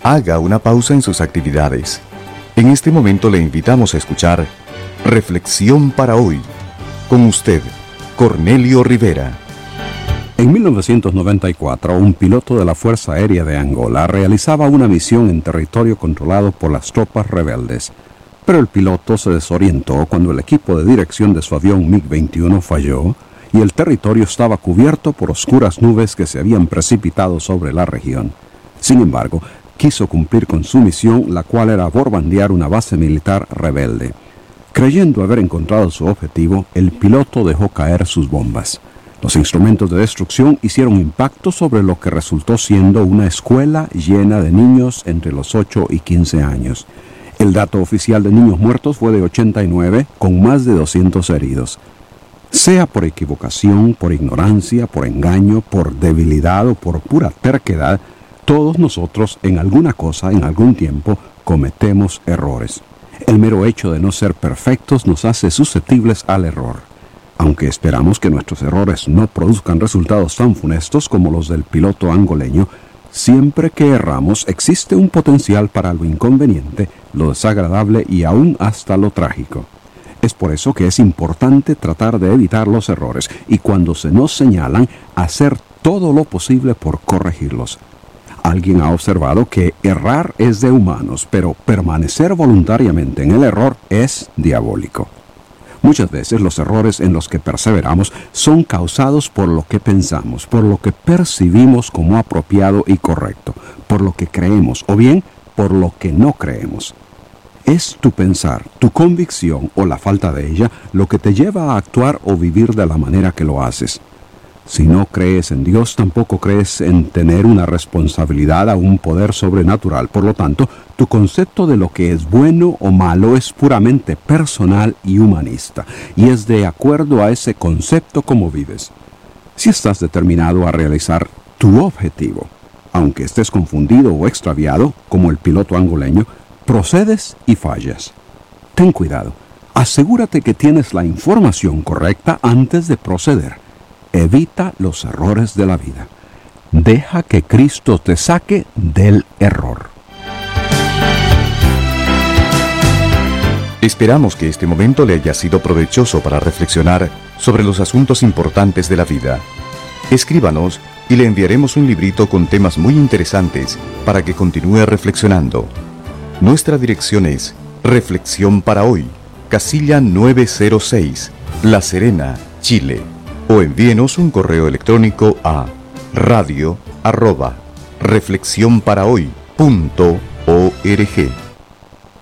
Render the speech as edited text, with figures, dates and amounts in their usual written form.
haga una pausa en sus actividades. En este momento le invitamos a escuchar Reflexión para hoy. Con usted, Cornelio Rivera. En 1994, un piloto de la Fuerza Aérea de Angola realizaba una misión en territorio controlado por las tropas rebeldes. Pero el piloto se desorientó cuando el equipo de dirección de su avión MiG-21 falló y el territorio estaba cubierto por oscuras nubes que se habían precipitado sobre la región. Sin embargo, quiso cumplir con su misión, la cual era bombardear una base militar rebelde. Creyendo haber encontrado su objetivo, el piloto dejó caer sus bombas. Los instrumentos de destrucción hicieron impacto sobre lo que resultó siendo una escuela llena de niños entre los 8 y 15 años. El dato oficial de niños muertos fue de 89, con más de 200 heridos. Sea por equivocación, por ignorancia, por engaño, por debilidad o por pura terquedad, todos nosotros en alguna cosa, en algún tiempo, cometemos errores. El mero hecho de no ser perfectos nos hace susceptibles al error. Aunque esperamos que nuestros errores no produzcan resultados tan funestos como los del piloto angoleño, siempre que erramos existe un potencial para lo inconveniente, lo desagradable y aún hasta lo trágico. Es por eso que es importante tratar de evitar los errores y cuando se nos señalan, hacer todo lo posible por corregirlos. Alguien ha observado que errar es de humanos, pero permanecer voluntariamente en el error es diabólico. Muchas veces los errores en los que perseveramos son causados por lo que pensamos, por lo que percibimos como apropiado y correcto, por lo que creemos o bien por lo que no creemos. Es tu pensar, tu convicción o la falta de ella lo que te lleva a actuar o vivir de la manera que lo haces. Si no crees en Dios, tampoco crees en tener una responsabilidad a un poder sobrenatural. Por lo tanto, tu concepto de lo que es bueno o malo es puramente personal y humanista, y es de acuerdo a ese concepto como vives. Si estás determinado a realizar tu objetivo, aunque estés confundido o extraviado, como el piloto angoleño, procedes y fallas. Ten cuidado. Asegúrate que tienes la información correcta antes de proceder. Evita los errores de la vida. Deja que Cristo te saque del error. Esperamos que este momento le haya sido provechoso para reflexionar sobre los asuntos importantes de la vida. Escríbanos y le enviaremos un librito con temas muy interesantes para que continúe reflexionando. Nuestra dirección es Reflexión para Hoy, casilla 906, La Serena, Chile. O envíenos un correo electrónico a radio@reflexionparahoy.org.